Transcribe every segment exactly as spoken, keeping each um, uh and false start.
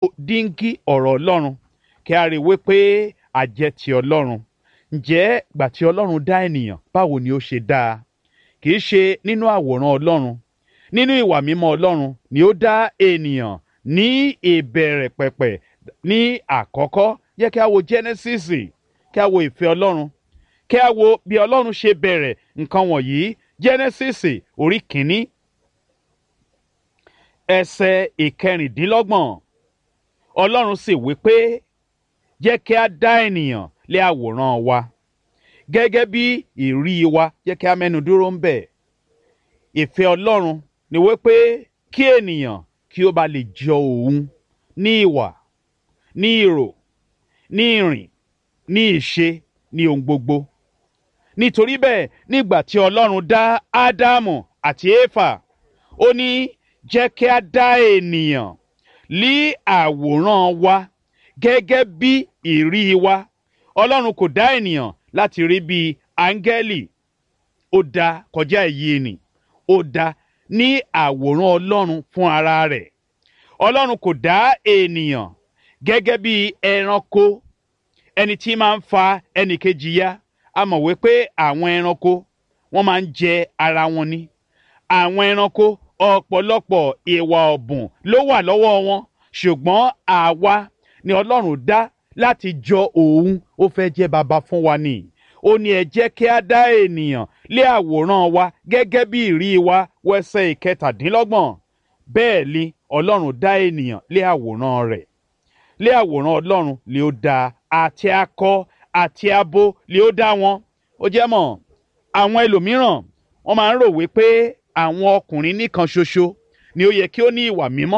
díngí ọ̀rọ̀ Ọlọ́run kí a rí wípé a jẹ́ ti Ọlọ́run. Ǹjẹ́ gbà tí Ọlọ́run dá ènìyàn báwo ni ó ṣe dá a? Kì í ṣe nínú àwòrán Ọlọ́run, nínú ìwà mímọ́ Ọlọ́run ni ó dá ènìyàn ní ìbẹ̀rẹ̀ pẹ̀pẹ̀ ní àkọ́kọ́. Jẹ́ kí a wo Genesis, kí a wo ìfẹ́ Ọlọ́run, kí a wo bí Ọlọ́run ṣe bẹ̀rẹ̀ nǹkan wọ̀nyí. Genesis orí kìíní ẹsẹ̀ ìkẹrìndínlọ́gbọ̀n. Ọlọ́run sì wí pé jẹ́ kí a dá ènìyàn lé àwòrán wa gẹ́gẹ́ bí ìrí wa. Jẹ́ kí a mẹ́nu dúró ń bẹ̀. Ìfẹ́ Ọlọ́run ni wípé kí ènìyàn kí ó bá lè jọ òun ní ìwà, ní ìrò, ní ìrìn, ní ìṣe, ní ohun gbogbo. Nítorí bẹ́ẹ̀ nígbà tí Ọlọ́run dá Ádámù àti Éfà, ó ní jẹ́ kí a dá ènìyàn lí àwòrán wa gẹ́gẹ́ bí ìrí wa. Ọlọ́run kò dá ènìyàn láti rí bí áńgẹ́lì. Ó dá kọjá èyí ni. Ó dá ní àwòrán Ọlọ́run fún ara rẹ̀. Ọlọ́run kò dá ènìyàn gẹ́gẹ́ bí ẹranko, ẹni tí máa ń fa ẹnì kejì ya. A mọ̀ wípé àwọn ẹranko wọ́n máa ń jẹ ara wọn ni. Àwọn ẹranko ọ̀pọ̀lọpọ̀ ìwà ọ̀bùn ló wà lọ́wọ́ wọn, ṣùgbọ́n àwa ni Ọlọ́run dá láti jọ òun. Ó fẹ́ jẹ́ baba fún wa ni. Ó ní ẹ jẹ́ kí a dá ènìyàn lé àwòrán wa gẹ́gẹ́ bí ìrí wa, wẹsẹ̀ ìkẹtàdínlọ́gbọ̀n. Bẹ́ẹ̀ ni Ọlọ́run dá ènìyàn lé àwòrán rẹ̀. Lé àwòrán Ọlọ́run lé ó dá, àti akọ àti abo lé ó dá wọn. Ó jẹ́ mọ̀, àwọn ẹlòmíràn wọ́n máa ń rò wípé àwọn ọkùnrin nìkan ṣoṣo ni ó yẹ kí ó ní ìwà mímọ́.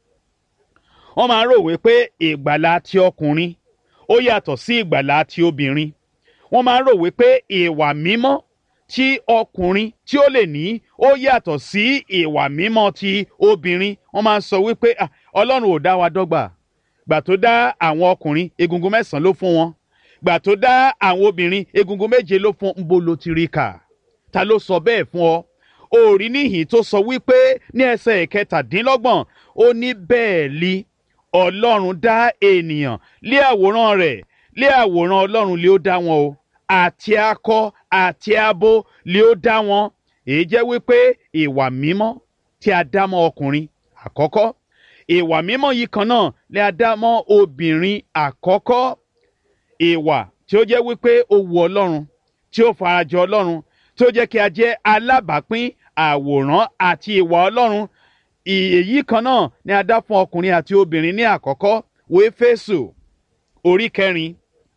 Wọ́n máa ń rò wípé ìgbàlà ti ọkùnrin ó yàtọ̀ sí ìgbàlà ti obìnrin. Wọ́n máa ń rò wípé ìwà mímọ́ tí ọkùnrin tí ó lè ní ó yàtọ̀ sí ìwà mímọ́ ti obìnrin. Wọ́n máa ń sọ wípé ah, Ọlọ́run ò dá wa dọ́gba. Gbà tó dá àwọn ọkùnrin, egungun mẹ́sàn-án ló fún wọn. Gbà tó dá àwọn obìnrin, egungun méje ló fún. Ńbo lo ti rí kà? Ta ló sọ bẹ́ẹ̀ fún ọ? Òrí níhìn tó sọ wípé ní ẹsẹ̀ ìkẹtàdínlọ́gbọ̀n, ó ní bẹ́ẹ̀ li Ọlọ́run dá ènìyàn lé àwòrán rẹ̀. Lé àwòrán Ọlọ́run lé ó dá wọn o. Àti akọ àti abo lé ó dá wọn. Èyí jẹ́ wípé ìwà mímọ́ tí a dá mọ́ ọkùnrin àkọ́kọ́, ìwà mímọ́ yìí kan náà lé a dá mọ́ obìnrin àkọ́kọ́. Ìwà tí ó jẹ́ wípé ó wu Ọlọ́run, tí ó farajọ Ọlọ́run, tí ó jẹ́ kí a jẹ́ alábàápín àwòrán àti ìwà Ọlọ́run. Èyí kan náà ni a dá fún ọkùnrin àti obìnrin ní àkọ́kọ́. Wo Éfésù orí kẹrin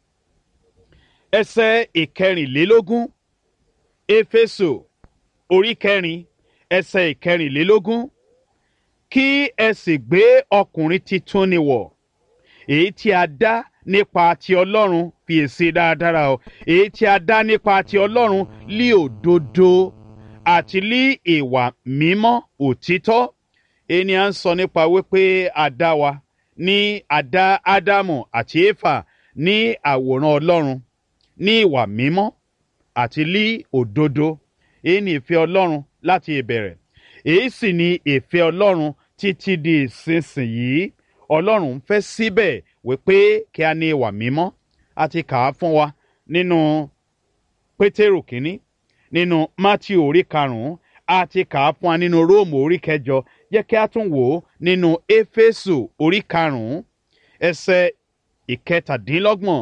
ẹsẹ̀ ìkẹrìnlélógún. Éfésù orí kẹrin ẹsẹ̀ ìkẹrìnlélógún. Kí ẹ sì gbé ọkùnrin titun ni wọ̀, èyí tí a dá nípa ti Ọlọ́run. Fiyèsí dáradára o. Èyí tí a dá nípa ti Ọlọ́run lí òdodo àti lí ìwà mímọ́ òtítọ́. Ẹni à ń sọ nípa wípé a dá wa ní a dá Ádámù àti Éfà ní àwòrán Ọlọ́run, ní ìwà mímọ́ àti lí òdodo. Èyí ni ìfẹ́ Ọlọ́run láti ìbẹ̀rẹ̀. Èyí sì ni ìfẹ́ Ọlọ́run títí di ìsinsìnyí. Ọlọ́run ń fẹ́ síbẹ̀ wípé kí a ní ìwà mímọ́. A ti kà á fún wa nínú Pétérù kínní, nínú Mátíù orí karùn-ún, a ti kà á fún wa nínú Róòmù orí kẹjọ. Jẹ́ kí a tún wò ó nínú Éfésù orí karùn-ún ẹsẹ̀ ìkẹtàdínlọ́gbọ̀n.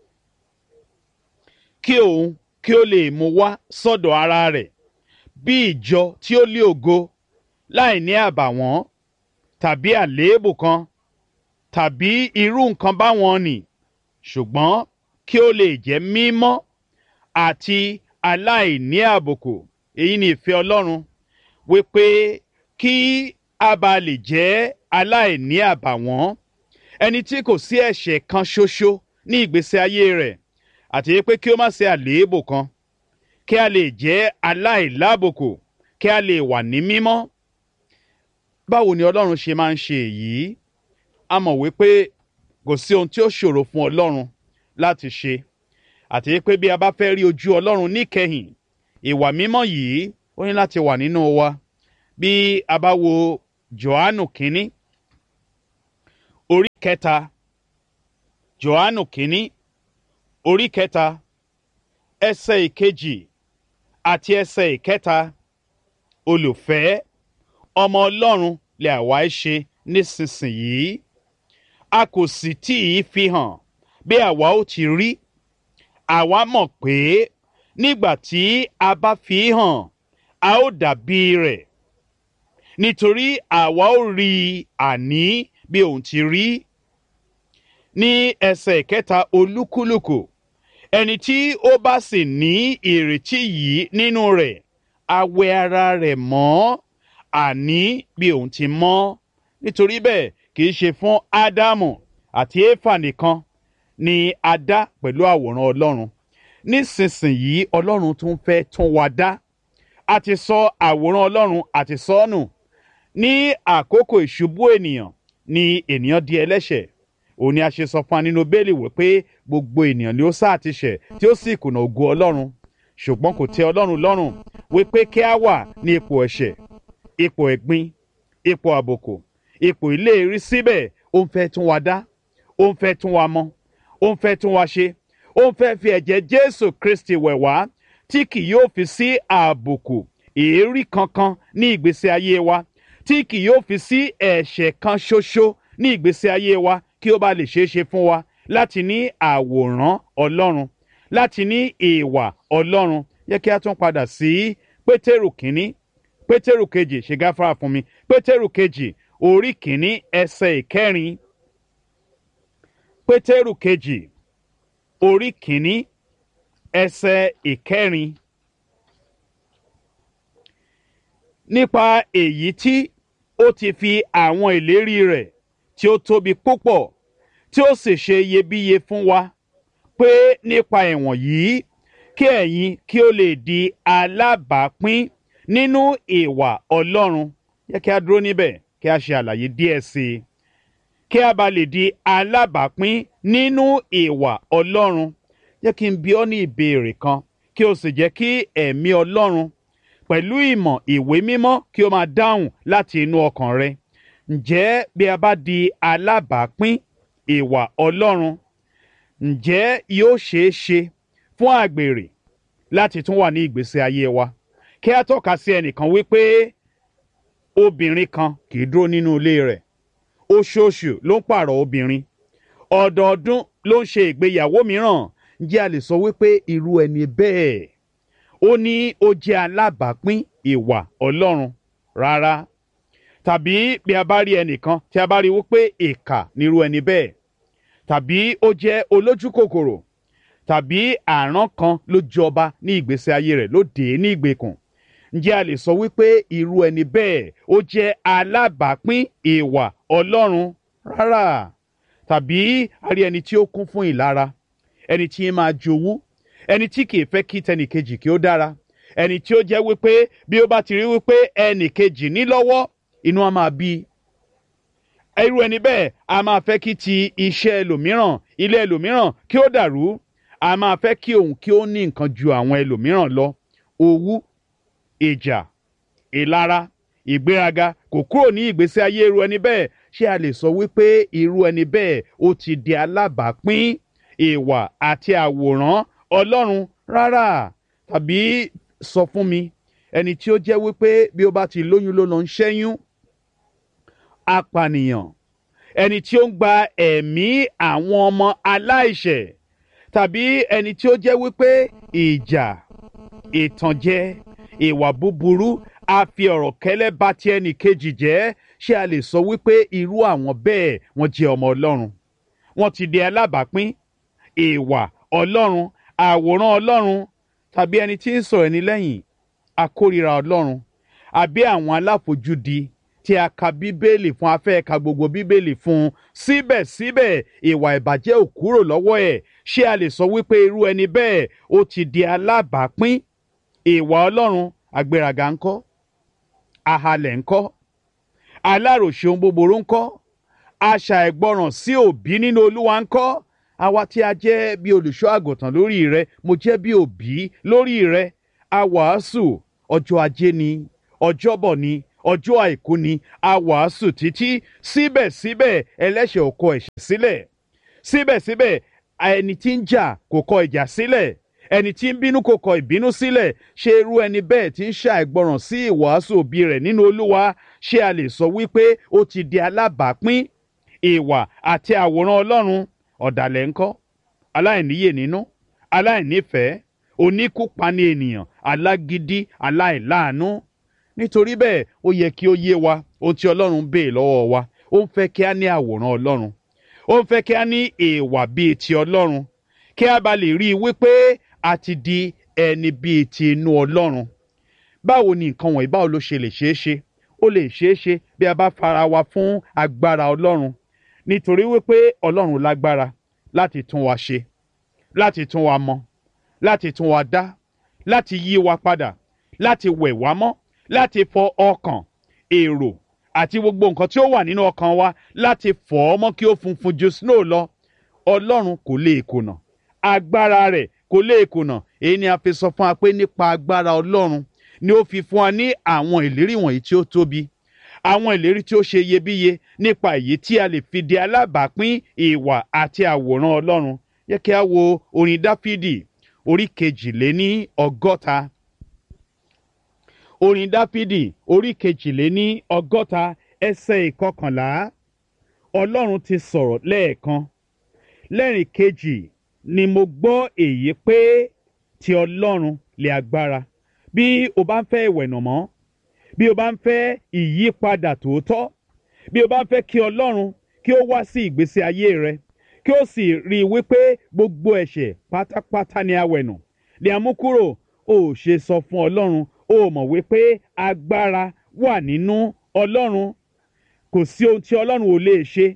Kí òun kí ó lè mú wá sọ́dọ̀ ara rẹ̀ bí ìjọ tí ó lé ògo, láì ní àbàwọ́n tàbí àléébù kan tàbí irú nǹkan báwọn nì, ṣùgbọ́n kí ó lè jẹ́ mímọ́ àti aláìní àbùkù. Èyí ni ìfẹ́ Ọlọ́run, wípé kí a bá lè jẹ́ aláìní àbàwọ́n, ẹni tí kò sí ẹ̀ṣẹ̀ kan ṣoṣo ní ìgbésí ayé rẹ̀, àti pé kí ó má ṣe àléébù kan, kí a lè jẹ́ aláìlábùkù, kí a lè wà ní mímọ́. Báwo ni Ọlọ́run ṣe máa ń ṣe èyí? A mọ̀ wípé kò sí ohun tí ó ṣòro fún Ọlọ́run láti ṣe, àti pé bí a bá fẹ́ rí ojú Ọlọ́run níkẹyìn, ìwà mímọ́ yìí ó ní láti wà nínú wa. Bí a bá wo Jòhánù kínní kẹta Jòhánù kínní orí kẹta ẹsẹ̀ ìkejì àti ẹsẹ̀ ìkẹta. Olùfẹ́, ọmọ Ọlọ́run lè àwa í ṣe nísinsìnyí, a kò sì tí ì fi hàn bí àwa ó ti rí. Àwa mọ̀ pé nígbà tí a bá fi hàn a ó dàbí rẹ̀, nítorí àwa ó rí i àní bí òun ti rí. Ní ẹsẹ̀ ìkẹta, olúkúlùkù ẹni tí ó bá sì ní ìrètí yìí nínú rẹ̀ á wẹ ara rẹ̀ mọ́ àní bí òun ti mọ́. Nítorí bẹ́ẹ̀ kì í ṣe fún Ádámù àti Éfà nìkan ni a dá pẹ̀lú àwòrán Ọlọ́run. Nísinsìnyí Ọlọ́run tún fẹ́ tún wa dá. A ti sọ àwòrán Ọlọ́run àti sọ ọ́ nù. Ní àkókò ìṣubú ènìyàn ni ènìyàn di ẹlẹ́ṣẹ̀. Òun ni a ṣe sọ fún wa nínú Bíbélì wípé gbogbo ènìyàn ni ó sá ti ṣẹ̀ tí ó sì kùnà ògo Ọlọ́run. Ṣùgbọ́n kò tẹ́ Ọlọ́run lọ́rùn wípé kí a wà ní ipò ẹ̀ṣẹ̀, ipò ẹ̀gbin, ipò àbùkù, ipò ìlérí. Síbẹ̀ ó ń fẹ́ tún wa dá, ó ń fẹ́ tún wa mọ̀, ó ń fẹ́ tún wa ṣe, ó ń fẹ́ fi ẹ̀jẹ̀ Jésù Kristi wẹ̀ wá tí kì yóò fi sí àbùkù èérí kankan ní ìgbésí ayé wa, tí kì yóò fi sí ẹ̀ṣẹ̀ kan ṣoṣo ní ìgbésí ayé wa, kí ó bá lè ṣeé ṣe fún wa láti ní àwòrán Ọlọ́run, láti ní ìwà Ọlọ́run. Yẹ kí a tún padà sí Pétérù kínní, Pétérù kejì, ṣe gáfárà fún mi, Pétérù kejì orí kínní ẹsẹ̀ ìkẹrin. Pétérù kejì orí kínní ẹsẹ̀ ìkẹrin. Nípa èyí tí ó ti fi àwọn ìlérí rẹ̀ tí ó tóbi púpọ̀ tí ó sì ṣe iyebíye fún wa, pé nípa ìwọ̀n yìí kí ẹ̀yin kí ó lè di alábàápín nínú ìwà Ọlọ́run. Yẹ kí a dúró níbẹ̀ kí a ṣe àlàyé díẹ̀ sí i. Kí a bá lè di alábàápín nínú ìwà Ọlọ́run. Yẹ kí n bi ọ́ ní ìbéèrè kan kí o sì jẹ́ kí ẹ̀mí Ọlọ́run pẹ̀lú ìmọ̀ ìwé mímọ́ kí ó máa dáhùn láti inú ọkàn rẹ. Ǹjẹ́ bí a bá di alábàápín ìwà Ọlọ́run, ǹjẹ́ yóò ṣeé ṣe fún àgbèrè láti tún wà ní ìgbésí ayé wa? Kí a tọ́ka sí ẹnìkan wípé obìnrin kan kì í dúró nínú ilé rẹ̀, oṣooṣù ló ń pààrọ̀ obìnrin, ọdọọdún ló ń ṣe ìgbéyàwó mìíràn. Ǹjẹ́ a lè sọ wípé irú ẹni bẹ́ẹ̀ ó ní ó jẹ́ alábàápín ìwà Ọlọ́run? Rárá. Tàbí bí a bá rí ẹnìkan tí a bá rí wípé ìkà nírú ẹni bẹ́ẹ̀, tàbí ó jẹ́ olójú kòkòrò, tàbí àrán kan ló jọba ní ìgbésí ayé rẹ̀, ló dè é ní ìgbèkùn, ǹjẹ́ a lè sọ wípé irú ẹni bẹ́ẹ̀ ó jẹ́ alábàápín ìwà Ọlọ́run? Rárá. Tàbí a rí ẹni tí ó kún fún ìlara, ẹni tí ń máa jowú, ẹni tí kì í fẹ́ kí tẹnìkejì kí ó dára, ẹni tí ó jẹ́ wípé bí ó bá ti rí wípé ẹnìkejì ní lọ́wọ́, inú á máa bí. Irú ẹni bẹ́ẹ̀ a máa fẹ́ kí ti iṣẹ́ ẹlòmíràn, ilé ẹlòmíràn kí ó dàrú. A máa fẹ́ kí òun kí ó ní nǹkan ju àwọn ẹlòmíràn lọ. Owú, ìjà, ìlara, ìgbéraga kò kúrò ní ìgbésí ayé irú ẹni bẹ́ẹ̀. Ṣé a lè sọ wípé irú ẹni bẹ́ẹ̀ ó ti di alábàápín ìwà àti àwòrán Ọlọ́run? Rárá. Tàbí sọ fún mi, ẹni tí ó jẹ́ wípé bí ó bá ti lóyún ló lọ ń ṣẹ́yún, apànìyàn, ẹni tí ó ń gba ẹ̀mí àwọn ọmọ aláìṣẹ̀, tàbí ẹni tí ó jẹ́ wípé ìjà, ìtànjẹ, ìwà búburú, a fi ọ̀rọ̀ kẹ́lẹ́ bá ti ẹnì kejì jẹ́. Ṣé a lè sọ wípé irú àwọn bẹ́ẹ̀ wọ́n jẹ́ ọmọ Ọlọ́run? Wọ́n ti di alábàápín ìwà Ọlọ́run, àwòrán Ọlọ́run? Tàbí ẹni tí ń sọ̀rọ̀ ẹni lẹ́yìn, akórìíra Ọlọ́run? Àbí àwọn aláfojúdi tí a ka Bíbélì fún, a fẹ́ ka gbogbo Bíbélì fún, síbẹ̀síbẹ̀ ìwà ìbàjẹ́ ò kúrò lọ́wọ́ ẹ̀? Ṣé a lè sọ wípé irú ẹni bẹ́ẹ̀ ó ti di alábàápín ìwà Ọlọ́run? Agbéraga ńkọ́? Ahalẹ̀ ńkọ́? Aláròṣe ohun búburú ńkọ́? Aṣàìgbọràn sí òbí nínú Olúwa ńkọ́? Àwa tí a jẹ́ bí olùṣọ́ àgùntàn lórí rẹ, mo jẹ́ bí òbí lórí rẹ. A wàásù ọjọ́ ajé ni, ọjọ́bọ̀ ni, ọjọ́ àìkú ni a wàásù títí síbẹ̀síbẹ̀ ẹlẹ́ṣẹ̀ ò kọ ẹ̀ṣẹ̀ sílẹ̀ síbẹ̀síbẹ̀ ẹni tí ń jà kò kọ ìjà sílẹ̀ ẹni tí ń bínú kò kọ ìbínú sílẹ̀ ṣé irú ẹni bẹ́ẹ̀ tí ń ṣàìgbọràn sí ìwàásù òbí rẹ̀ nínú Olúwa ṣé a lè sọ wípé ó ti di alábàápín ìwà àti àwòrán Ọlọ́run? Ọ̀dàlẹ̀ ńkọ́, aláìníyè nínú, aláìnífẹ̀ẹ́, oníkúpani ènìyàn, alágídí, aláìláàánú. Nítorí bẹ́ẹ̀ ó yẹ kí ó yé wa ohun tí Ọlọ́run béè lọ́wọ́ wa. Ó ń fẹ́ kí a ní àwòrán Ọlọ́run, ó ń fẹ́ kí a ní ìwà bíi ti Ọlọ́run, kí a bá lè rí i wípé a ti di ẹni bíi ti inú Ọlọ́run. Báwo ni nǹkan wọ̀nyí báwo ló ṣe lè ṣeé ṣe? Ó lè ṣeé ṣe bí a bá fara wa fún agbára Ọlọ́run, nítorí wípé Ọlọ́run lágbára láti tún wa ṣe, láti tún wa mọ, láti tún wa dá, láti yí wa padà, láti wẹ̀ wá mọ́, láti fọ ọkàn, èrò àti gbogbo nǹkan tí ó wà nínú ọkàn wa, láti fọ̀ ọ́ mọ́ kí ó funfun ju snow lọ. Ọlọ́run kò lè kùnà, agbára rẹ̀ kò lè kùnà. Èyí ni a fi sọ fún wa pé nípa agbára Ọlọ́run ni ó fi fún wa ní àwọn ìlérí wọ̀nyí tí ó tóbi, àwọn ìlérí tí ó ṣe iyebíye, nípa èyí tí a lè fi di alábàápín ìwà àti àwòrán Ọlọ́run. Yẹ kí a wo orin Dáfídì orí kejìléní ọgọ́ta. Orin Dáfídì orí kejìléní ọgọ́ta ẹsẹ̀ ìkọkànlá. Ọlọ́run ti sọ̀rọ̀ lẹ́ẹ̀kan, lẹ́rìn kejì ni mo gbọ́ èyí pé ti Ọlọ́run lè agbára. Bí o bá ń fẹ́ ìwẹ̀nàmọ́, bí o bá ń fẹ́ ìyípadà tòótọ́, bí o bá ń fẹ́ kí Ọlọ́run kí ó wá sí ìgbésí ayé rẹ, kí ó sì rí i wípé gbogbo ẹ̀ṣẹ̀ pátápátá ni a wẹ̀nù, ni a mú kúrò, ó ṣe sọ fún Ọlọ́run, ó mọ̀ wípé agbára wà nínú Ọlọ́run. Kò sí ohun tí Ọlọ́run ò lè ṣe.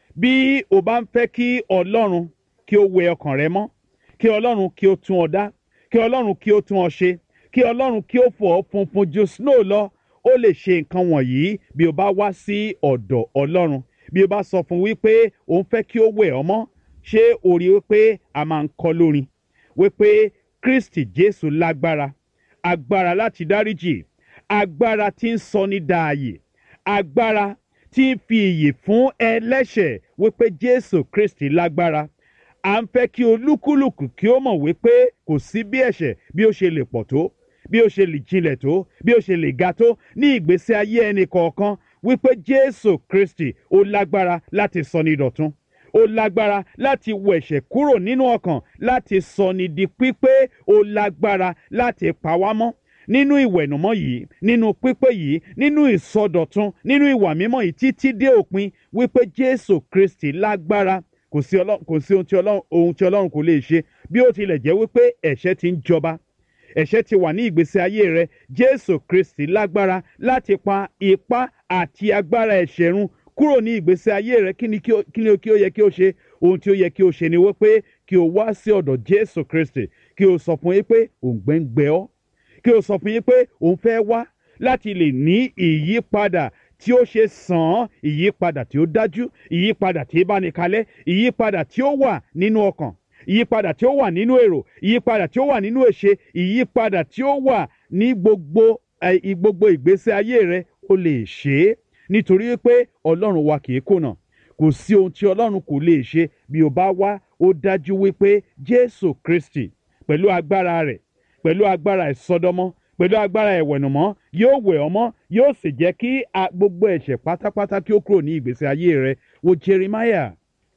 Bí o bá ń fẹ́ kí Ọlọ́run kí ó wẹ ọkàn rẹ mọ́, kí Ọlọ́run kí ó tún ọ dá, kí Ọlọ́run kí ó tún ọ ṣe, kí Ọlọ́run kí ó fọ̀ ọ́ funfun ju snow lọ, ó lè ṣe nǹkan wọ̀nyí bí o bá wá sí ọ̀dọ̀ Ọlọ́run. Bí o bá sọ fún wípé òun fẹ́ kí ó wẹ̀ ọ́ mọ́, ṣé o rí wípé a máa ń kọ lórin wípé Kristi Jésù lágbára, agbára láti dáríjì, agbára tí ń sọ ní dààyè, agbára tí ń fi ìyè fún ẹlẹ́ṣẹ̀, wípé Jésù Kristi lágbára. À ń fẹ́ kí olúkúlùkù kí ó mọ̀ wípé kò sí bí ẹ̀ṣẹ̀ bí ó ṣe lè pọ̀ tó, bí ó ṣe lè jinlẹ̀ tó, bí ó ṣe lè ga tó ní ìgbésí ayé ẹnì kọ̀ọ̀kan, wípé Jésù Kristi ó lágbára láti sọ ní dọ̀tun, ó lágbára láti wọ ẹ̀ṣẹ̀ kúrò nínú ọkàn, láti sọ ní di pípé, ó lágbára láti pa wá mọ́ nínú ìwẹ̀nùmọ́ yìí, nínú pípé yìí, nínú ìsọdọ̀tun, nínú ìwà mímọ́ yìí títí dé òpin, wípé Jésù Kristi lágbára. Kò sí Ọlọ́run, kò sí ohun tí Ọlọ́run, ohun tí Ọlọ́run kò lè ṣe. Bí ó tilẹ̀ jẹ́ wípé ẹ̀ṣẹ̀ ti ń jọba, ẹ̀ṣẹ̀ ti wà ní ìgbésí ayé rẹ, Jésù Kristi lágbára láti pa ipá àti agbára ẹ̀ṣẹ̀ run kúrò ní ìgbésí ayé rẹ. Kí ni kí ó, kí ni kí ó yẹ kí ó ṣe? Ohun tí ó yẹ kí ó ṣe ni wípé kí o wá sí ọ̀dọ̀ Jésù Kristi, kí o sọ fún yín pé òǹgbẹ ń gbẹ ọ́, kí o sọ fún yín pé òun fẹ́ wá láti lè ní ìyípadà tí ó ṣe sàn án, ìyípadà tí ó dájú, ìyípadà tí ó bá ní kalẹ̀, ìyípadà tí ó wà nínú ọkàn, ìyípadà tí ó wà nínú èrò, ìyípadà tí ó wà nínú èṣe, ìyípadà tí ó wà ní gbogbo ẹ gbogbo ìgbésí ayé rẹ. Ó lè ṣe é, nítorí pé Ọlọ́run wa kì í kùnà. Kò sí ohun tí Ọlọ́run kò lè ṣe. Bí o bá wá, ó dájú wípé Jésù Kristi pẹ̀lú agbára rẹ̀, pẹ̀lú agbára ìsọdọmọ, pẹ̀lú agbára ìwẹ̀nùmọ́, yóò wẹ̀ ọ́ mọ́, yóò sì jẹ́ kí gbogbo ẹ̀ṣẹ̀ pátápátá kí ó kúrò ní ìgbésí ayé rẹ. Wo Jeremiah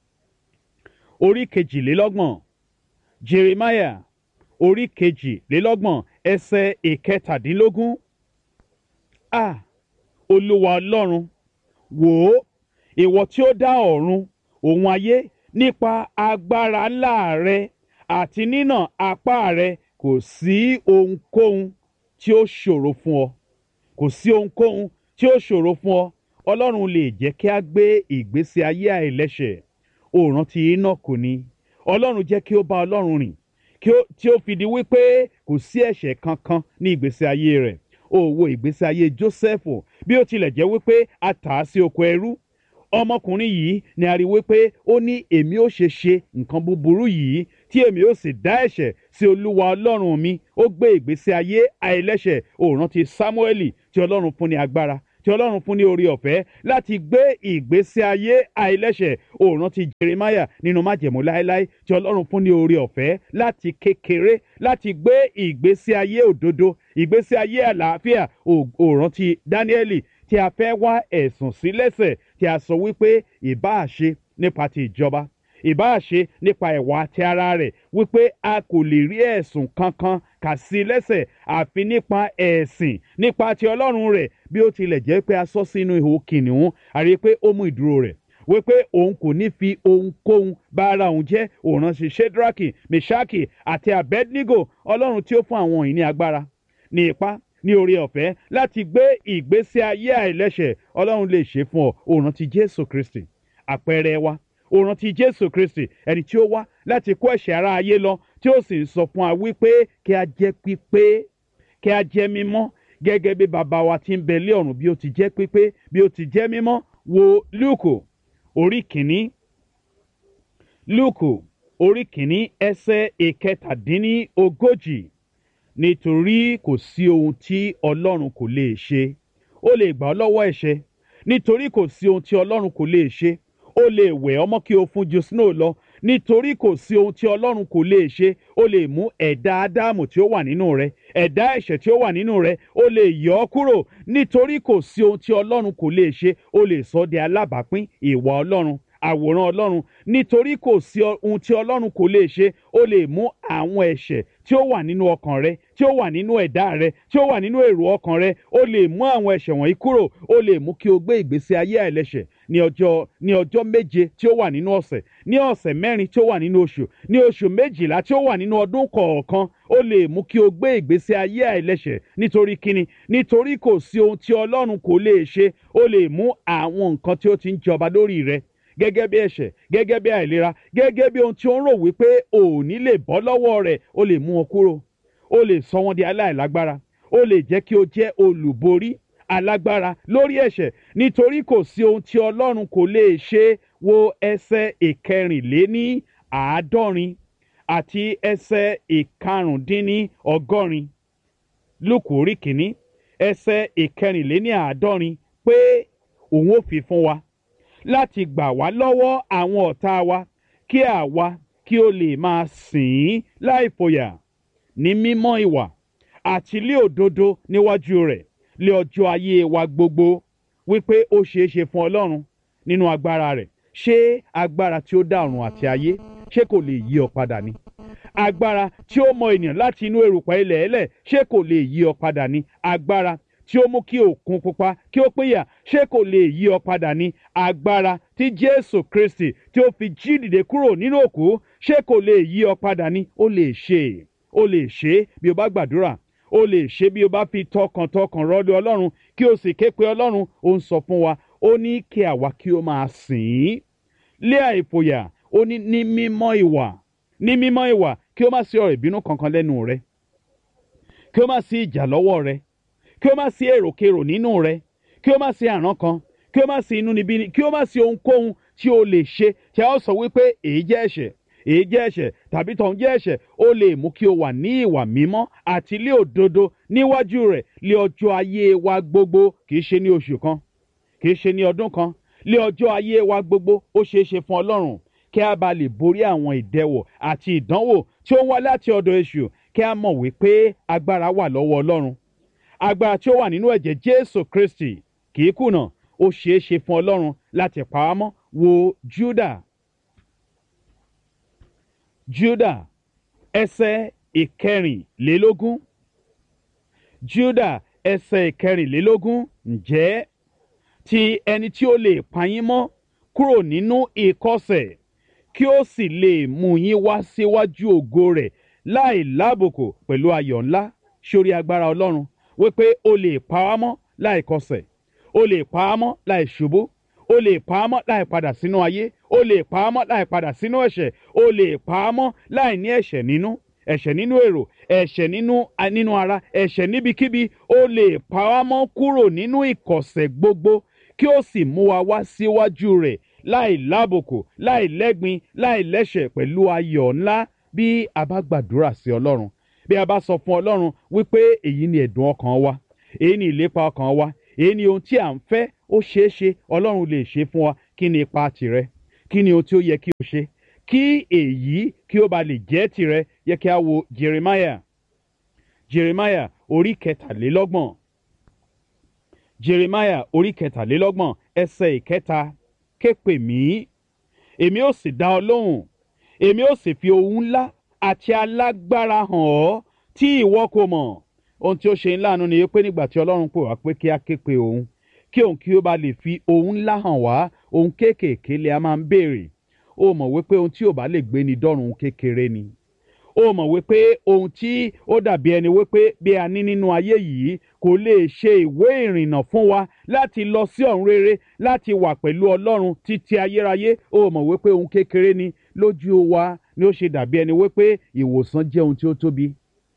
orí kejìlélọ́gbọ̀n, Jeremiah orí kejìlélọ́gbọ̀n ẹsẹ̀ ìkẹtàdínlógún. Ah! Olúwa Ọlọ́run, wò ó, ìwọ tí ó dá ọ̀run òun ayé, nípa agbára ńlá rẹ àti nínà apá rẹ kò sí ohunkóhun tí ó ṣòro fún ọ. Kò sí ohunkóhun tí ó ṣòro fún ọ. Ọlọ́run lè jẹ́ kí a gbé ìgbésí ayé àìlẹ́ṣẹ̀. Ó rántí Énọ́kù ni. Ọlọ́run jẹ́ kí ó bá Ọlọ́run rìn, kí ó tí ó fi di wípé kò sí ẹ̀ṣẹ̀ kankan ní ìgbésí ayé rẹ̀. Ó wo ìgbésí ayé Jósẹ́fù, bí ó tilẹ̀ jẹ́ wípé a tà á sí oko ẹrú. Ọmọkùnrin yìí ni a rí wípé ó ní èmi ó ṣe ṣe nǹkan búburú yìí tí èmi ó sì dá ẹ̀ṣẹ̀ sí Olúwa Ọlọ́run mi. Ó gbé ìgbésí ayé àìlẹ́ṣẹ̀. Ó rántí Sámúẹ́lì tí Ọlọ́run fún ní agbára, tí ọlọ́run fún ní oore ọ̀fẹ́ láti gbé ìgbésí ayé àìlẹ́ṣẹ̀. Ó rántí Jeremáyà nínú májẹ̀mú láéláé tí ọlọ́run fún ní oore ọ̀fẹ́ láti kékeré láti gbé ìgbésí ayé òdodo, ìgbésí ayé àlàáfíà. Ó rántí Dáníẹ́lì tí a fẹ́ wá ẹ̀sùn sí lẹ́sẹ̀ tí a sọ wípé ìbáà ṣe nípa ti ìjọba, ìbáà ṣe nípa ẹ̀wà ti ara rẹ̀, wípé a kò lè rí ẹ̀sùn kankan kà sí lẹ́sẹ̀ àfi nípa ẹ̀sìn nípa ti ọlọ́run rẹ̀. Bí ó tilẹ̀ jẹ́ pé a sọ sínú ihò kìnìún, a rí i pé ó mú ìdúró rẹ̀, wípé òun kò ní fi ohunkóhun bá ara òun jẹ́. Ó ránṣẹ́ Ṣédrákì, Mèṣákì àti Abednego. Ọlọ́run tí ó fún àwọn wọ̀nyí ní agbára, ní ipá, ní oore ọ̀fẹ́ láti gbé ìgbésí ayé àìlẹ́ṣẹ̀, Ọlọ́run lè ṣe fún ọ. Ó rántí Jésù Kristi, àpẹẹrẹ wa. Ó rántí Jésù Kristi, ẹni tí ó wá láti kó ẹ̀ṣẹ̀ ara ayé lọ, tí ó sì ń sọ fún wa wípé kí a jẹ́ pípé, kí a jẹ́ mímọ́ gẹ́gẹ́ bí bàbá wa tí ń bẹ lé ọ̀run bí ó ti jẹ́ pípé, bí ó ti jẹ́ mímọ́. Wo Lúùkù orí kìíní, Lúùkù orí kìíní ẹsẹ̀ ìkẹtàdínní ogójì. Nítorí kò sí ohun tí Ọlọ́run kò lè ṣe. Ó lè gbà ọ́ lọ́wọ́ ẹ̀ṣẹ̀. Nítorí kò sí ohun tí Ọlọ́run kò lè ṣe. Ó lè wẹ̀ ọ́ mọ́ kí o fún ju snow lọ. Nítorí kò sí ohun tí Ọlọ́run kò lè ṣe. Ó lè mú ẹ̀dá Ádámù tí ó wà nínú rẹ, ẹ̀dá ẹ̀ṣẹ̀ tí ó wà nínú rẹ, ó lè yọ ọ́ kúrò. Nítorí kò sí ohun tí Ọlọ́run kò lè ṣe. Ó lè sọ ọ́ di alábàápín ìwà Ọlọ́run, àwòrán Ọlọ́run. Nítorí kò sí ohun tí Ọlọ́run kò lè ṣe. Ó lè mú àwọn ẹ̀ṣẹ̀ tí ó wà nínú ọkàn rẹ, tí ó wà nínú ẹ̀dá rẹ, tí ó wà nínú èrò ọkàn rẹ, ó lè mú àwọn ẹ̀ṣẹ̀ wọ̀nyí kúrò. Ó lè mú kí o gbé ìgbésí ayé àìlẹ́ṣẹ̀ ní ọjọ́ ní ọjọ́ méje tí ó wà nínú ọ̀sẹ̀, ní ọ̀sẹ̀ mẹ́rin tí ó wà nínú oṣù, ní oṣù méjìlá tí ó wà nínú ọdún kọ̀ọ̀kan. Ó lè mú kí o gbé ìgbésí ayé àìlẹ́ṣẹ̀. Nítorí kíni? Nítorí kò sí ohun tí Ọlọ́run kò lè ṣe. Ó lè mú àwọn nǹkan tí ó ti ń jọba lórí rẹ, gẹ́gẹ́ bí ẹ̀ṣẹ̀, gẹ́gẹ́ bí àìlera, gẹ́gẹ́ bí ohun tí ó ń rò wípé ò ní lè bọ́ lọ́wọ́ rẹ̀, ó lè mú wọn kúrò. Ó lè sọ wọ́n di aláìlágbára. Ó lè jẹ́ kí o jẹ́ olùborí, alágbára lórí ẹ̀ṣẹ̀. Nítorí kò sí ohun tí Ọlọ́run kò lè ṣe. Wo ẹsẹ̀ ìkẹrìnléní àádọ́rin àti ẹsẹ̀ ìkarùndínní ọgọ́rin. Lúùkù orí kìíní ẹsẹ̀ ìkẹrìnléní àádọ́rin pé òun ó fi fún wa láti gbà wá lọ́wọ́ àwọn ọ̀tá wa, kí àwa kí ó lè máa sìn ín láì fòyà ní mímọ́ ìwà àti lé òdodo níwájú rẹ̀ lé ọjọ́ ayé wa gbogbo. Wípé ó ṣeé ṣe fún Ọlọ́run nínú agbára rẹ̀. Ṣé agbára tí ó dá ọ̀run àti ayé, ṣé kò lè yí ọ padà ni? Agbára tí ó mọ ènìyàn láti inú erùpẹ̀ ilẹ̀ ẹlẹ̀, ṣé kò lè yí ọ padà ni? Agbára tí ó mú kí òkun pupa kí ó pínyà, ṣé kò lè yí ọ padà ni? Agbára tí Jésù Kristi tí ó fi jí dìde kúrò nínú òkú, ṣé kò lè yí ọ padà ni? Ó lè ṣe, ó lè ṣe bí o bá gbàdúrà. Ó lè ṣe bí o bá fi tọkàntọkàn rọ́lé Ọlọ́run kí o sì ké pe Ọlọ́run. Ó ń sọ fún wa, ó ní kí àwa kí ó máa sìn ín lé àìfòyà. Ó ní ní mímọ́ ìwà, ní mímọ́ ìwà, kí ó má sí ọ̀rọ̀ ìbínú kankan lẹ́nu rẹ, kí ó má sí ìjà lọ́wọ́ rẹ, kí ó má sí èròkérò nínú rẹ, kí ó má sí àrán kan, kí ó má sí inúnibíni, kí ó má sí ohunkóhun tí o lè ṣe tí a ó sọ wípé èyí jẹ́ ẹ̀ṣẹ̀, èyí jẹ́ ẹ̀ṣẹ̀ tàbí tọ̀hún jẹ́ ẹ̀ṣẹ̀. Ó lè mú kí o wà ní ìwà mímọ́ àti lé òdodo níwájú rẹ̀ lé ọjọ́ ayé wa gbogbo. Kì í ṣe ní oṣù kan, kì í ṣe ní ọdún kan, lé ọjọ́ ayé wa gbogbo. Ó ṣeé ṣe fún Ọlọ́run kí a bá lè borí àwọn ìdẹwò àti ìdánwò tí ó ń wá láti ọ̀dọ̀ èṣù. Kí a mọ̀ wípé agbára wà lọ́wọ́ Ọlọ́run. Agbára tí ó wà nínú ẹ̀jẹ̀ Jésù Kristi kì í kùnà. Ó ṣeé ṣe fún Ọlọ́run láti pa á mọ́. Wo Júdà, Júdà ẹsẹ̀ ìkẹrìnlélógún. Júdà ẹsẹ̀ ìkẹrìnlélógún. Ǹjẹ́ ti ẹni tí ó lè pa yín mọ́ kúrò nínú ìkọ̀sẹ̀, kí ó sì lè mú yín wá síwájú ògo rẹ̀ láì lábùkù pẹ̀lú ayọ̀ ńlá. Sórí agbára Ọlọ́run wípé ó lè pa wá mọ́ láì kọsẹ̀, ó lè pa á mọ́ láì ṣubú, ó lè pa á mọ́ láì padà sínú ayé, ó lè pa á mọ́ láì padà sínú ẹ̀ṣẹ̀, ó lè pa á mọ́ láì ní ẹ̀ṣẹ̀ nínú, ẹ̀ṣẹ̀ nínú èrò, ẹ̀ṣẹ̀ nínú nínú ara, ẹ̀ṣẹ̀ níbikíbi. Ó lè pa wá mọ́ kúrò nínú ìkọ̀sẹ̀ gbogbo, kí ó sì mú wa wá síwájú rẹ̀ láì lábùkù, láì lẹ́gbin, láì lẹ́ṣẹ̀ pẹ̀lú ayọ̀ ńlá. Bí a bá gbàdúrà sí Ọlọ́run, bí a bá sọ fún Ọlọ́run wípé èyí ni ẹ̀dùn ọkàn wa, èyí ni ìlépa ọkàn wa, èyí ni ohun tí à ń fẹ́ ó ṣeé ṣe ọlọ́run lè ṣe fún wa. Kí ni ipa tìrẹ? Kí ni ohun tí ó yẹ kí o ṣe kí èyí kí ó ba lè jẹ́ tìrẹ? Yẹ kí a wo Jeremiah Jeremiah orí kẹtàlélọ́gbọ̀n Jeremiah orí kẹtàlélọ́gbọ̀n ẹsẹ̀ ìkẹta. Ké pè mí, èmi ó sì dá ọ lóhùn, èmi ó sì fi ohun ńlá àti alágbára hàn ọ́ tí ìwọ kò mọ̀. Ohun tí ó ṣe ńláàánú ni pé nígbà tí ọlọ́run pè wá pé kí a ké pe òun, kí òun kí ó ba lè fi ohun ńlá hàn wá, ohun kéékèèké lè a máa ń béèrè. Ó mọ̀ wípé ohun tí ò bá lè gbé ni dọ́run kékeré ni. Ó mọ̀ wípé ohun tí ó dàbí ẹni wípé bí a ní nínú ayé yìí kò lè ṣe ìwé ìrìnnà fún wa láti lọ sí ọ̀run rere, láti wà pẹ̀lú ọlọ́run títí ayérayé. Ó mọ̀ wípé ohun kékeré ni lójú wa, ni ó ṣe dàbí ẹni wípé ìwòsàn jẹ́ ohun tí ó tóbi,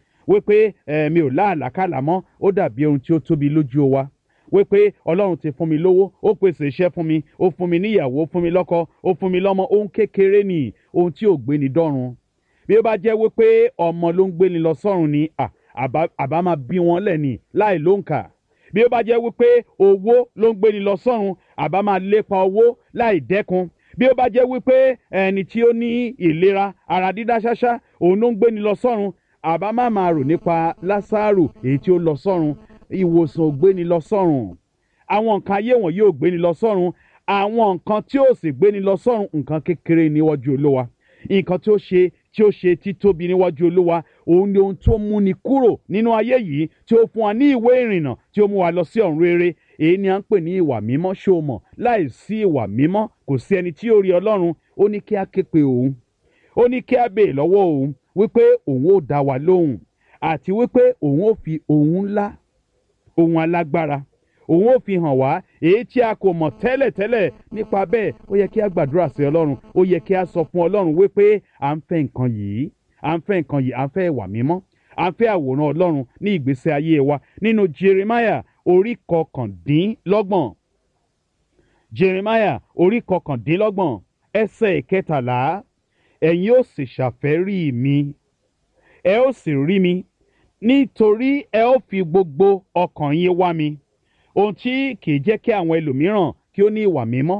wípé eh, mi ò láàlákàlà mọ́, ó dàbí ohun tí ó tóbi lójú wa. Wípé ọlọ́run ti fún mi lówó, ó pèsè iṣẹ́ fún mi, ó fún mi níyàwó, ó fún mi lọ́kọ, ó fún mi lọ́mọ. Ohun kékeré ni, ohun tí ò gbé ni dọ́run. Bí ó bá jẹ́ wípé ọmọ ló ń gbé ni lọ sọ́run ni, àbá àbá máa bí wọn lẹ́ni láì lóǹkà. Bí ó bá jẹ́ wípé owó ló ń gbé ni lọ sọ́run, àbá máa lépa owó láì dẹ́kun. Bí ó bá jẹ́ wípé ẹni tí ó ní ìlera ara dídá ṣáṣá òun ló ń gbé ni lọ sọ́run, àbá má máa rò nípa Lásárù èyí tí ó lọ sọ́run. Ìwòsàn ò gbé ni lọ sọ́run. Àwọn nǹkan ayé wọ̀nyí ò gbé ni lọ sọ́run. Àwọn nǹkan tí ó sì gbé ni lọ sọ́run, nǹkan kékeré níwájú Olúwa. Nǹkan tí ó ṣe tí ó ṣe títóbi níwájú Olúwa, òun ni ohun tó mú ni kúrò nínú ayé yìí, tí ó fún wa ní ìwé ìrìnnà tí ó mú wa lọ sí ọ̀run rere. Èyí ni à ń pè ní ìwà mímọ́. Ṣé o mọ̀? Láì sí ìwà mímọ́ kò sí ẹni tí yóò rí Ọlọ́run. Ó ní kí a ké pe òun, ó ní kí a béè lọ́wọ́ òun wípé òun ó dá wa lóhùn, àti wípé òun ó fi ohun ńlá, ohun alágbára, òun ó fi hàn wá èyí tí a kò mọ̀ tẹ́lẹ̀tẹ́lẹ̀. Nípa bẹ́ẹ̀ ó yẹ kí a gbàdúrà sí Ọlọ́run, ó yẹ kí a sọ fún Ọlọ́run wípé à ń fẹ́ nǹkan yìí, à ń fẹ́ nǹkan yìí, à ń fẹ́ ìwà mímọ́, à ń fẹ́ àwòrán Ọlọ́run ní ìgbésí ayé wa. Nínú Jeremiah orí kọkàndínlọ́gbọ̀n Jeremiah orí kọkàndínlọ́gbọ̀n ẹsẹ̀ ìkẹtàlá. Ẹ̀yin ó sì ṣàfẹ́rí mi, ẹ ó sì rí mi, nítorí ẹ ó fi gbogbo ọkàn yín wá mi. Ohun tí kì í jẹ́ kí àwọn ẹlòmíràn kí ó ní ìwà mímọ́,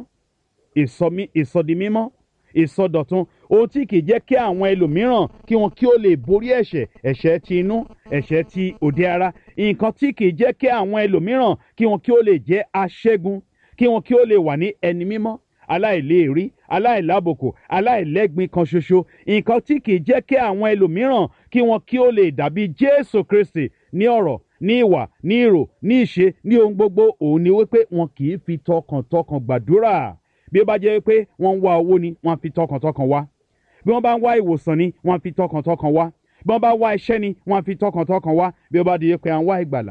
ìsọdi mímọ́, ìsọdọ̀tun. Ohun tí kì í jẹ́ kí àwọn ẹlòmíràn kí wọn kí ó lè borí ẹ̀ṣẹ̀, ẹ̀ṣẹ̀ ti inú, ẹ̀ṣẹ̀ ti òde ara. Nǹkan tí kì í jẹ́ kí àwọn ẹlòmíràn kí wọn kí ó lè jẹ́ aṣẹ́gun, kí wọn kí ó lè wà ní ẹni mímọ́, aláìléèrí, aláìlábòkò, aláìlẹ́gbin kan ṣoṣo. Nǹkan tí kì í jẹ́ kí àwọn ẹlòmíràn kí wọn kí ó lè dàbí Jésù Kristi ní ọ̀rọ̀, ní ìwà, ní ìrò, ní ìṣe, ní ohun gbogbo, òun ni wípé wọn kì í fi tọkàntọkàn gbàdúrà. Bí ó bá jẹ́ wípé wọ́n ń wá owó ni, wọ́n fi tọkàntọkàn wá. Bí wọ́n bá ń wá ìwòsàn ni, wọ́n fi tọkàntọkàn wá. Bí wọ́n bá wá iṣẹ́ ni, wọ́n fi tọkàntọkàn wá. Bí ó bá di pé à ń wá ìgbàlà,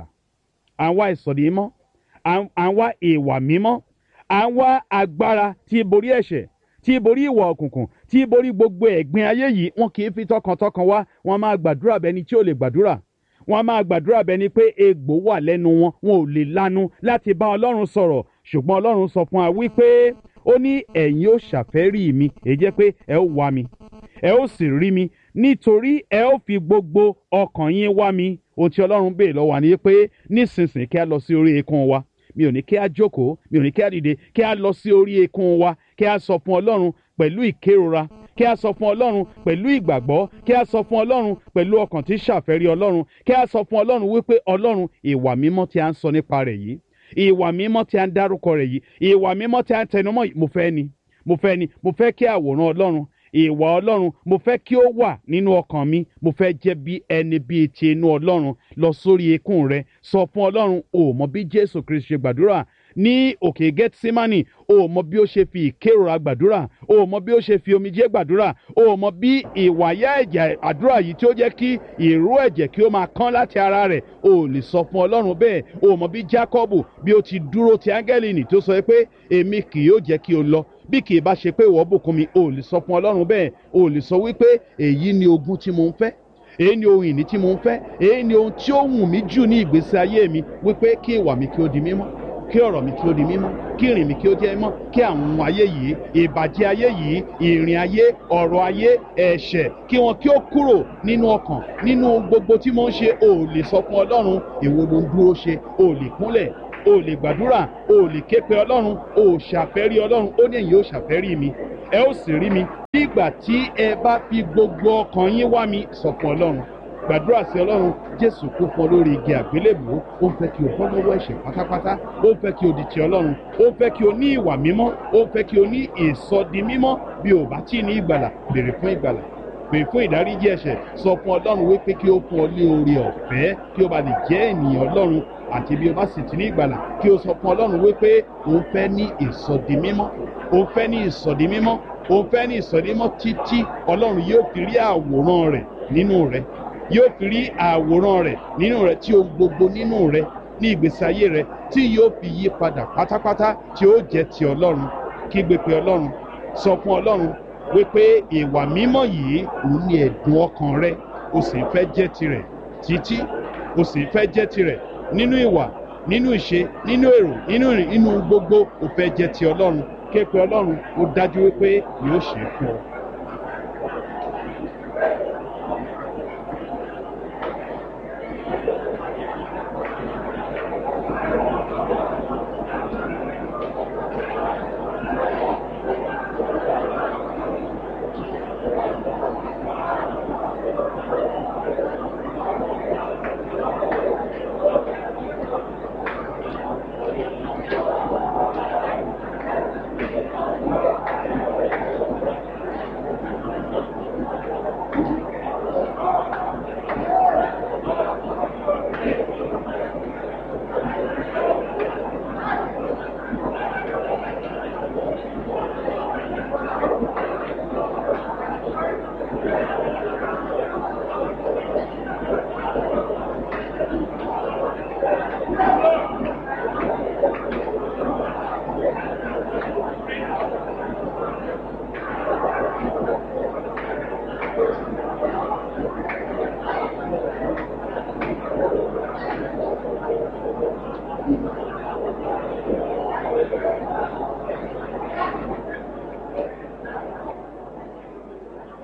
à ń wá ìsọ̀dí mímọ́, à ń wá ìwà mímọ́, à ń wá agbára tí borí ẹ̀ṣẹ̀, tí borí ìwà òkùnkùn, tí borí gbogbo ẹ̀gbin ayé yìí, wọn kì í fi tọkàntọkàn wá. Wọ́n máa gbàdúrà bẹ́ni tí ò lè gbàdúrà. Wọ́n máa gbàdúrà bẹ́ni pé egbò wà lẹ́nu wọn, wọn ò lè lanu láti bá Ọlọ́run sọ̀rọ̀. Ṣùgbọ́n Ọlọ́run sọ fún wa wípé ó ní ẹ̀yin ó ṣàfẹ́rí mi, èyí jẹ́ pé ẹ ó wá mi, ẹ ó sì rí mi, nítorí ẹ ó fi gbogbo ọkàn yín wá mi. Ohun tí Ọlọ́run béèrè lọ́wọ́ wa ni pé nísinsìnyí kí a lọ sí orí eékún wa. Mi ò ní kí a jókòó, mi ò ní kí a dìde, kí a lọ sí orí eékún wa, kí a sọ fún Ọlọ́run pẹ̀lú ìkérora, kí a sọ fún Ọlọ́run pẹ̀lú ìgbàgbọ́, kí a sọ fún Ọlọ́run pẹ̀lú ọkàn tí ṣàfẹ́rí Ọlọ́run, kí a sọ fún Ọlọ́run wípé Ọlọ́run, ìwà mímọ́ tí a ń sọ nípa rẹ̀ yìí, ìwà mímọ́ tí a ń dárúkọ rẹ̀ yìí, ìwà mímọ́ tí a ń tẹnumọ́ yìí, mo fẹ́ ni, mo fẹ́ ni, mo fẹ́ kí àwòrán Ọlọ́run, ìwà Ọlọ́run, mo fẹ́ kí ó wà nínú ọkàn mi. Mo fẹ́ jẹ́ bí ẹni bíi ti inú Ọlọ́run. Lọ sórí eékún rẹ, sọ fún Ọlọ́run. O mọ bí Jésù Kristi ṣe gbàdúrà ní òkè Gẹ́tísémánì, o mọ bí ó ṣe fi ìkérora gbàdúrà, o mọ bí ó ṣe fi omijé gbàdúrà, o mọ bí ìwàyà ẹ̀jẹ̀ àdúrà yìí tí ó jẹ́ kí ìró ẹ̀jẹ̀ kí ó máa kán láti ara rẹ̀, o lè sọ fún Ọlọ́run bẹ́ẹ̀. O mọ bí Jákọ́bù bí ó ti dúró ti áńgẹ́lì nì tó sọ pé èmi kì yóò jẹ́ kí o lọ bí kì í bá ṣe pé ìwọ bùkún mi. O lè sọ fún Ọlọ́run bẹ́ẹ̀. O lè sọ wípé èyí ni ogún tí mo ń fẹ́, èyí ni ohun ìní tí mo ń fẹ́, èyí ni ohun tí ó wù mí jù ní ìgbésí ayé mi, wípé kí ìwà mi kí ó di mímọ́, kí ọ̀rọ̀ mi kí ó di mímọ́, kí ìrìn mi kí ó jẹ́ mímọ́, kí àwọn ayé yìí, ìbàjẹ́ ayé yìí, ìrìn ayé, ọ̀rọ̀ ayé, ẹ̀ṣẹ̀, kí wọn kí ó kúrò nínú ọkàn, nínú gbogbo tí mo ń ṣe. O lè sọ fún Ọlọ́run èwo ló ń dúró ṣe. O lè kúnlẹ̀ o ò lè gbàdúrà, o ò lè ké pe ọlọ́run, o ò ṣàfẹ́rí ọlọ́run. Ó ní ẹ̀yin ó ṣàfẹ́rí mi, ẹ ó sì rí mi nígbà tí ẹ bá fi gbogbo ọkàn yín wá mi. Sọ fún ọlọ́run, gbàdúrà sí ọlọ́run. Jésù kú fún ọ lórí igi àgbélébùú. Ó ń fẹ́ kí o bọ́ lọ́wọ́ ẹ̀ṣẹ̀ pátápátá. Ó ń fẹ́ kí o di ti ọlọ́run. Ó ń fẹ́ kí o ní ìwà mímọ́. Ó ń fẹ́ kí o ní ìsọdi mímọ́. Bí o bá tí ní ìgbàlà, béèrè fún ìgbàlà, béèrè fún ìdáríjì ẹ̀ṣẹ̀. Sọ fún ọlọ́run wípé kí ó fún ọ ní oore ọ̀fẹ́ kí o bá lè jẹ́ ènìyàn ọlọ́run. Àti bí o bá sì ti ní ìgbàlà, kí o sọ fún ọlọ́run wípé o ń fẹ́ ní ìsọdi mímọ́. O ń fẹ́ ní ìsọdi mímọ́. O ń fẹ́ ní ìsọdi mímọ́ títí ọlọ́run yóò fi rí àwòrán rẹ̀ nínú rẹ̀, yóò fi rí àwòrán rẹ̀ nínú rẹ̀, tí ohun gbogbo nínú rẹ̀ ní ìgbésí ayé rẹ̀ tí yóò fi yí padà pátápátá, tí ó jẹ́ ti ọlọ́run. Kígbe pé ọlọ́run, sọ fún ọlọ́run wípé ìwà mímọ́ yìí òun ni ẹ̀dùn ọkàn rẹ. O sì fẹ́ jẹ́ tirẹ̀ títí, o sì fẹ́ jẹ́ tirẹ̀ nínú ìwà, nínú ìṣe, nínú èrò, nínú ìrìn, nínú gbogbo. O fẹ́ jẹ́ ti ọlọ́run. Ké pe ọlọ́run, ó dájú wípé yóò ṣe é fún ọ.